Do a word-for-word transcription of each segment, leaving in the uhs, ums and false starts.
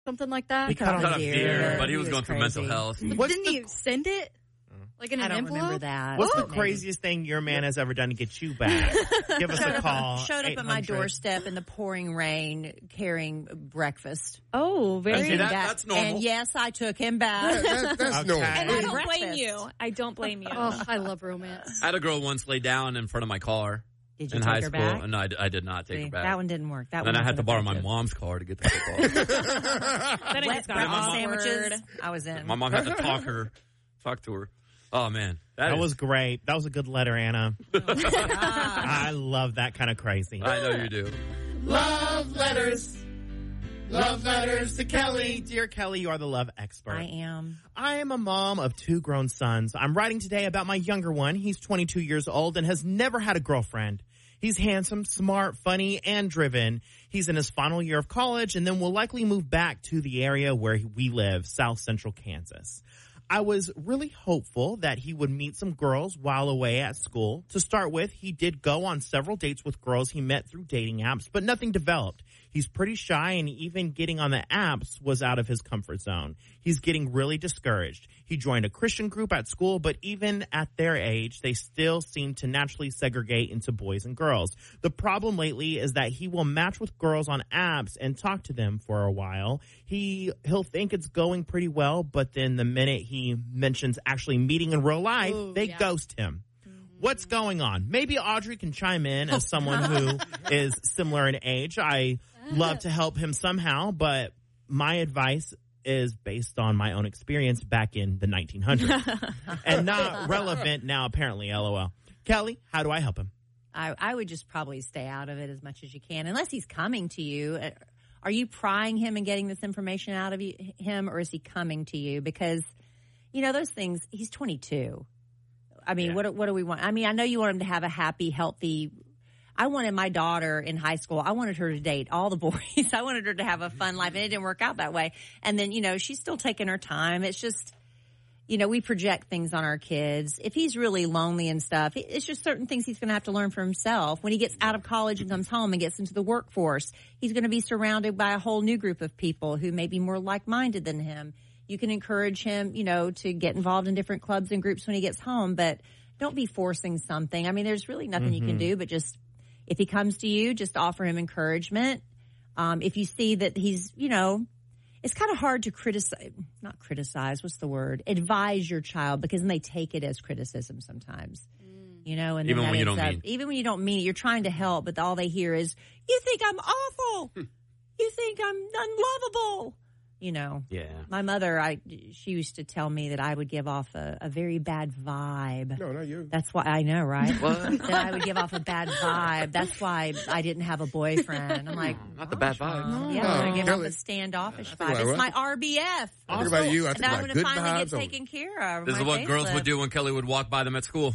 something like that. He cut Not off a his ear, ear. but he, He was was going crazy. through mental health. But What's didn't the- you send it? Like in an I don't envelope? remember that. What's the Maybe. craziest thing your man has ever done to get you back? Give us a call. Showed up at my eight hundred doorstep in the pouring rain carrying breakfast. Oh, very See, that- Back- that's normal. And yes, I took him back. That, that's Okay. normal. And I don't Breakfast. blame you. I don't blame you. Oh, I love romance. I had a girl once lay down in front of my car Did you in take high her school. back? No, I, I did not take See, her back. that one didn't work. That and then one I had to wasn't borrow my effective. mom's car to get the football. Then it Wet just got breakfast awkward. sandwiches. I was in. My mom had to talk her, talk to her. Oh man, That is- was great. That was a good letter, Anna. I love that kind of crazy. I know you do. Love letters. Love letters to Kelly. Dear Kelly, you are the love expert. I am. I am a mom of two grown sons. I'm writing today about my younger one. He's twenty-two years old and has never had a girlfriend. He's handsome, smart, funny, and driven. He's in his final year of college and then will likely move back to the area where we live, South Central Kansas. I was really hopeful that he would meet some girls while away at school. To start with, he did go on several dates with girls he met through dating apps, but nothing developed. He's pretty shy, and even getting on the apps was out of his comfort zone. He's getting really discouraged. He joined a Christian group at school, but even at their age, they still seem to naturally segregate into boys and girls. The problem lately is that he will match with girls on apps and talk to them for a while. He, he'll think it's going pretty well, but then the minute he mentions actually meeting in real life, Ooh, they yeah. ghost him. What's going on? Maybe Audrey can chime in as someone who is similar in age. I love to help him somehow, but my advice is based on my own experience back in the nineteen hundreds and not relevant now, apparently, LOL. Kelly, how do I help him? I, I would just probably stay out of it as much as you can, unless he's coming to you. Uh, Are you prying him and getting this information out of you, him, or is he coming to you? Because, you know, those things, he's twenty-two. I mean, Yeah. what what do we want? I mean, I know you want him to have a happy, healthy. I wanted my daughter in high school. I wanted her to date all the boys. I wanted her to have a fun life, and it didn't work out that way. And then, you know, she's still taking her time. It's just, you know, we project things on our kids. If he's really lonely and stuff, it's just certain things he's going to have to learn for himself. When he gets out of college and comes home and gets into the workforce, he's going to be surrounded by a whole new group of people who may be more like-minded than him. You can encourage him, you know, to get involved in different clubs and groups when he gets home, but don't be forcing something. I mean, there's really nothing mm-hmm. you can do, but just if he comes to you, just offer him encouragement. Um, if you see that he's, you know, it's kind of hard to criticize, not criticize, what's the word? Advise your child, because then they take it as criticism sometimes. Mm. You know, and even then when you ends don't up, mean. Even when you don't mean it, you're trying to help, but all they hear is, you think I'm awful. You think I'm unlovable. You know, Yeah. my mother, I she used to tell me that I would give off a, a very bad vibe. No, not you. That's why I know, right? What? That I would give off a bad vibe. That's why I didn't have a boyfriend. I'm like, Not the bad vibe. oh, yeah, No, I give Kelly. off a standoffish Like, vibe. It's what? my R B F. I think about you. I think And I'm about going good to finally vibes get only. taken care of. This is My what girls facelift. would do when Kelly would walk by them at school.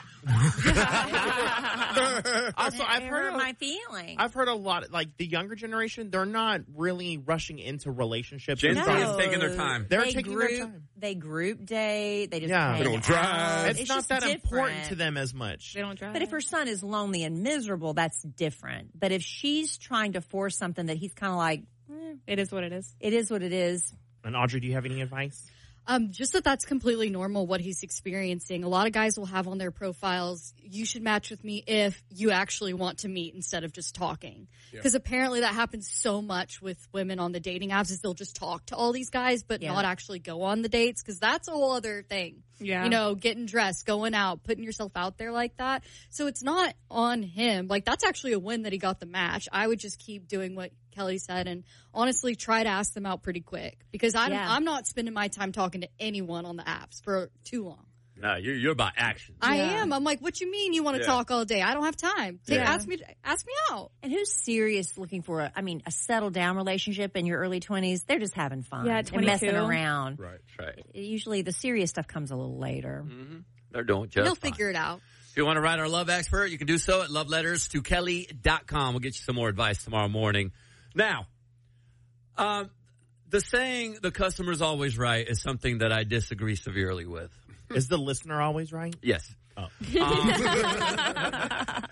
Also, I've It heard hurt of, my feelings. I've heard a lot, like the younger generation, they're not really rushing into relationships. Gen and Z stuff. is taking their time. They're they taking group, their time. They group date. They just Yeah. hang They don't drive. out. It's, not just that different. important to them as much. They don't drive. But if her son is lonely and miserable, that's different. But if she's trying to force something that he's kind of like, eh, it is what it is. it is what it is. And Audrey, do you have any advice? Um, just that that's completely normal what he's experiencing. A lot of guys will have on their profiles, you should match with me if you actually want to meet instead of just talking. Because apparently that happens so much with women on the dating apps is they'll just talk to all these guys but Yeah. not actually go on the dates, because that's a whole other thing. Yeah. You know, getting dressed, going out, putting yourself out there like that. So it's not on him. Like, that's actually a win that he got the match. I would just keep doing what Kelly said and honestly try to ask them out pretty quick, because I'm, Yeah. I'm not spending my time talking to anyone on the apps for too long. No, you're, you're about action. I Yeah. am. I'm like, what you mean you want to Yeah. talk all day? I don't have time. Take, Yeah. Ask me, ask me out. And who's serious looking for a, I mean, a settled down relationship in your early twenties? They're just having fun. Yeah, and messing twenty-two. around. Right. Right. Usually the serious stuff comes a little later. Mm-hmm. They're doing just He'll fine. figure it out. If you want to write our love expert, you can do so at love letters to kelly dot com. We'll get you some more advice tomorrow morning. Now, um, the saying, the customer's always right, is something that I disagree severely with. Is the listener always right? Yes. Oh. Um, but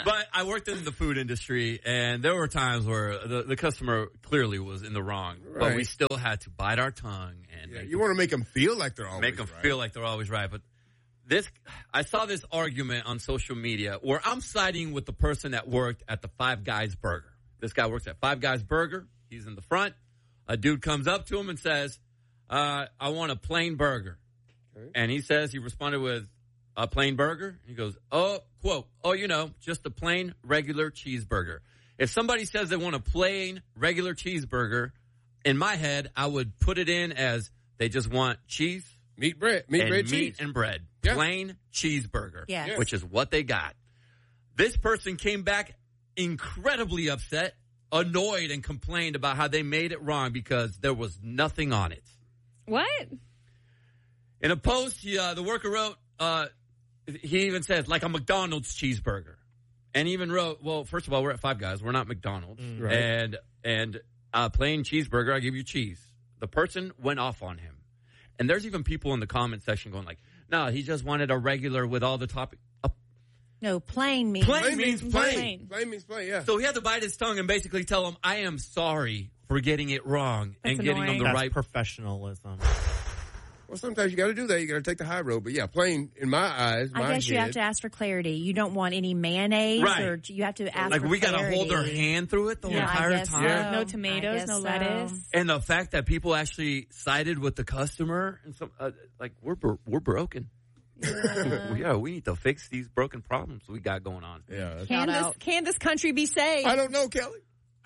But I worked in the food industry, and there were times where the, the customer clearly was in the wrong, right. But we still had to bite our tongue and yeah, make you want to make them feel like they're always make them right. feel like they're always right. But this, I saw this argument on social media where I'm siding with the person that worked at the Five Guys Burger. This guy works at Five Guys Burger. He's in the front. A dude comes up to him and says, uh, "I want a plain burger." Okay. And he says he responded with, "A plain burger?" He goes, "Oh, quote, oh, you know, just a plain regular cheeseburger." If somebody says they want a plain regular cheeseburger, in my head, I would put it in as they just want cheese, meat, bread, meat, and bread, meat cheese, and bread, yeah. plain cheeseburger, yes. which is what they got. This person came back incredibly upset, annoyed, and complained about how they made it wrong because there was nothing on it. What? In a post, he, uh, the worker wrote, uh, he even says, like a McDonald's cheeseburger. And he even wrote, well, first of all, we're at Five Guys. We're not McDonald's. Mm, right. And and a plain cheeseburger, I give you cheese. The person went off on him. And there's even people in the comment section going like, no, he just wanted a regular with all the topping. Uh, no, plain means. Plain, plain means means plain. plain. Plain means plain, yeah. So he had to bite his tongue and basically tell him, I am sorry for getting it wrong That's and getting annoying. on the That's right. professionalism. Well, sometimes you got to do that. You got to take the high road. But yeah, plain in my eyes, my I guess head, you have to ask for clarity. You don't want any mayonnaise, Right. or you have to ask Like for we got to clarity. hold our hand through it the Yeah, I entire guess time. Yeah. No I tomatoes, guess no so. lettuce. And the fact that people actually sided with the customer, and some uh, like we're bro- we're broken. Yeah. yeah, we need to fix these broken problems we got going on. Yeah. that's- Can this, out. can this country be saved? I don't know, Kelly.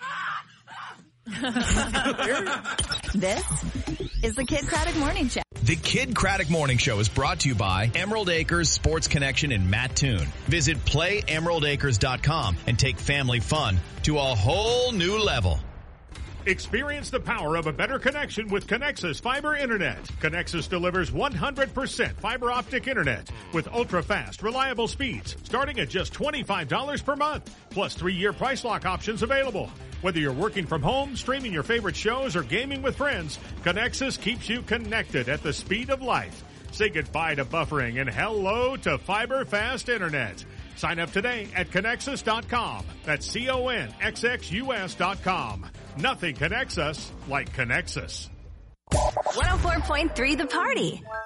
This is the Kid Craddock Morning Show. The Kid Craddock Morning Show is brought to you by Emerald Acres Sports Connection in Mattoon. Visit play emerald acres dot com and take family fun to a whole new level. Experience the power of a better connection with Connexus Fiber Internet. Connexus delivers one hundred percent fiber optic internet with ultra-fast, reliable speeds starting at just twenty-five dollars per month, plus three-year price lock options available. Whether you're working from home, streaming your favorite shows, or gaming with friends, Connexus keeps you connected at the speed of life. Say goodbye to buffering and hello to fiber fast internet. Sign up today at Connexus dot com. That's C O N X X U S dot com. Nothing connects us like Connexus. one oh four point three The Party.